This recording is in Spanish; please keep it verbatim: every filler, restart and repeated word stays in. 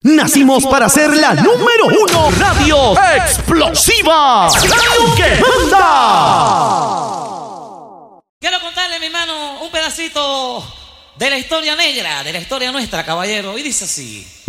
Nacimos para ser la número uno. Radio Explosiva. Radio que manda. Quiero contarle, mi hermano, un pedacito de la historia negra, de la historia nuestra, caballero. Y dice así.